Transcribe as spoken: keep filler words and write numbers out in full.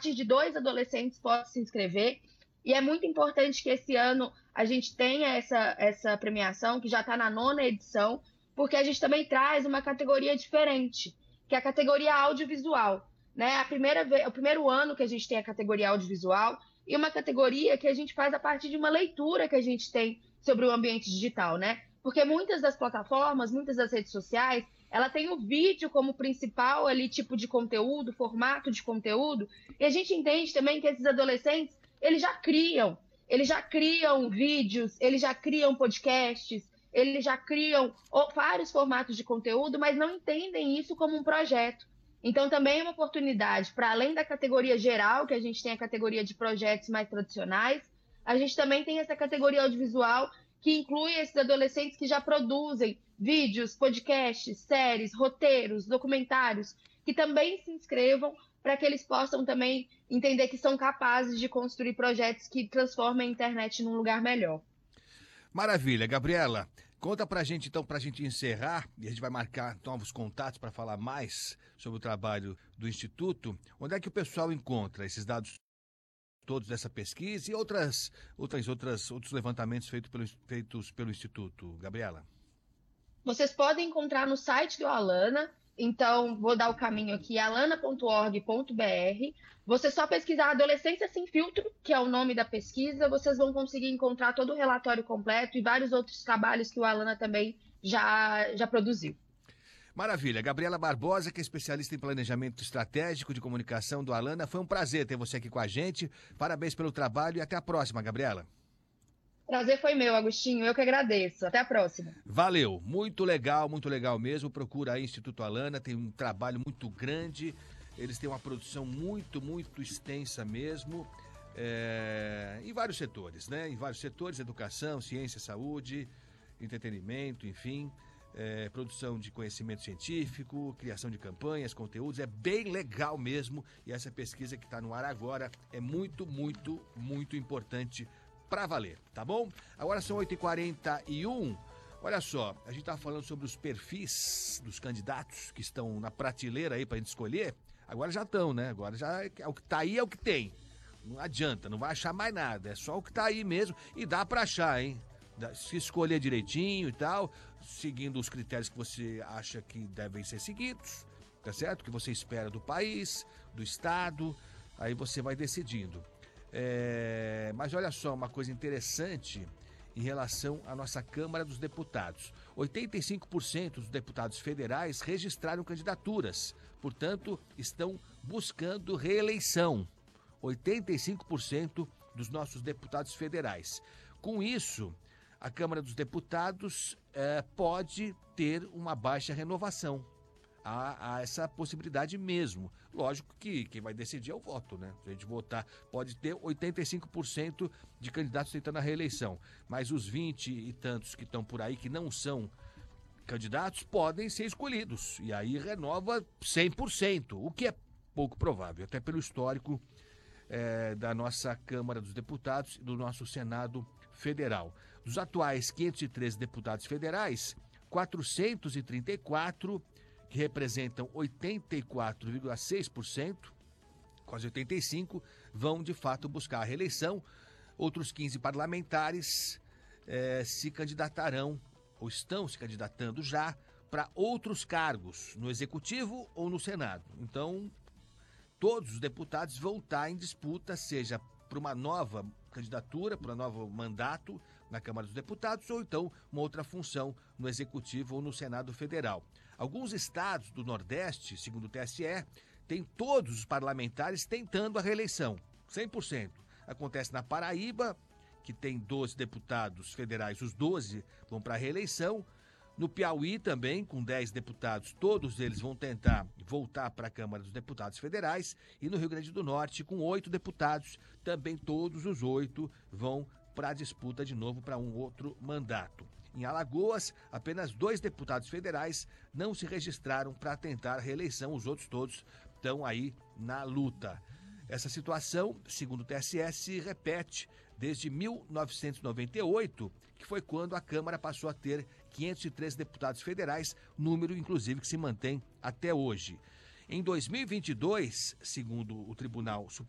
partir de dois adolescentes pode se inscrever. E é muito importante que esse ano a gente tenha essa, essa premiação, que já está na nona edição, porque a gente também traz uma categoria diferente, que é a categoria audiovisual. Né? A primeira vez, o primeiro ano que a gente tem a categoria audiovisual e uma categoria que a gente faz a partir de uma leitura que a gente tem sobre o ambiente digital, né? Porque muitas das plataformas, muitas das redes sociais, ela tem o vídeo como principal ali tipo de conteúdo, formato de conteúdo, e a gente entende também que esses adolescentes, eles já criam, eles já criam vídeos, eles já criam podcasts, eles já criam vários formatos de conteúdo, mas não entendem isso como um projeto. Então, também é uma oportunidade, para além da categoria geral, que a gente tem a categoria de projetos mais tradicionais, a gente também tem essa categoria audiovisual, que inclui esses adolescentes que já produzem vídeos, podcasts, séries, roteiros, documentários, que também se inscrevam para que eles possam também entender que são capazes de construir projetos que transformem a internet num lugar melhor. Maravilha, Gabriela. Conta pra gente, então, pra gente encerrar, e a gente vai marcar novos contatos para falar mais sobre o trabalho do Instituto. Onde é que o pessoal encontra esses dados todos dessa pesquisa e outras, outras, outras, outros levantamentos feitos pelo, feitos pelo Instituto, Gabriela? Vocês podem encontrar no site do Alana, então vou dar o caminho aqui, alana ponto org ponto br. Você só pesquisar Adolescência Sem Filtro, que é o nome da pesquisa, vocês vão conseguir encontrar todo o relatório completo e vários outros trabalhos que o Alana também já, já produziu. Maravilha. Gabriela Barbosa, que é especialista em planejamento estratégico de comunicação do Alana. Foi um prazer ter você aqui com a gente. Parabéns pelo trabalho e até a próxima, Gabriela. Prazer foi meu, Agostinho. Eu que agradeço. Até a próxima. Valeu. Muito legal, muito legal mesmo. Procura aí Instituto Alana, tem um trabalho muito grande. Eles têm uma produção muito, muito extensa mesmo. É... Em vários setores, né? Em vários setores, educação, ciência, saúde, entretenimento, enfim. É, produção de conhecimento científico, criação de campanhas, conteúdos, é bem legal mesmo. E essa pesquisa que está no ar agora é muito, muito, muito importante para valer, tá bom? Agora são oito e quarenta e um. Olha só, a gente está falando sobre os perfis dos candidatos que estão na prateleira aí para a gente escolher. Agora já estão, né? Agora já é o que tá aí é o que tem. Não adianta, não vai achar mais nada. É só o que tá aí mesmo e dá para achar, hein? Se escolher direitinho e tal, seguindo os critérios que você acha que devem ser seguidos, tá certo? O que você espera do país, do estado, aí você vai decidindo. É... Mas olha só, uma coisa interessante em relação à nossa Câmara dos Deputados. oitenta e cinco por cento dos deputados federais registraram candidaturas, portanto, estão buscando reeleição. oitenta e cinco por cento dos nossos deputados federais. Com isso, a Câmara dos Deputados eh, pode ter uma baixa renovação. Há, há essa possibilidade mesmo. Lógico que quem vai decidir é o voto, né? Se a gente votar, pode ter oitenta e cinco por cento de candidatos tentando a reeleição. Mas os vinte e tantos que estão por aí, que não são candidatos, podem ser escolhidos. E aí renova cem por cento, o que é pouco provável, até pelo histórico eh, da nossa Câmara dos Deputados e do nosso Senado Federal. Dos atuais quinhentos e treze deputados federais, quatrocentos e trinta e quatro, que representam oitenta e quatro vírgula seis por cento, quase oitenta e cinco por cento, vão de fato buscar a reeleição. Outros quinze parlamentares eh, se candidatarão, ou estão se candidatando já, para outros cargos, no Executivo ou no Senado. Então, todos os deputados vão estar em disputa, seja para uma nova candidatura, para um novo mandato na Câmara dos Deputados, ou então uma outra função no Executivo ou no Senado Federal. Alguns estados do Nordeste, segundo o T S E, têm todos os parlamentares tentando a reeleição, cem por cento. Acontece na Paraíba, que tem doze deputados federais, os doze vão para a reeleição. No Piauí também, com dez deputados, todos eles vão tentar voltar para a Câmara dos Deputados Federais. E no Rio Grande do Norte, com oito deputados, também todos os oito vão para a disputa de novo para um outro mandato. Em Alagoas, apenas dois deputados federais não se registraram para tentar a reeleição, os outros todos estão aí na luta. Essa situação, segundo o T S E, se repete desde mil novecentos e noventa e oito, que foi quando a Câmara passou a ter quinhentos e treze deputados federais, número inclusive que se mantém até hoje. Em dois mil e vinte e dois, segundo o Tribunal Superior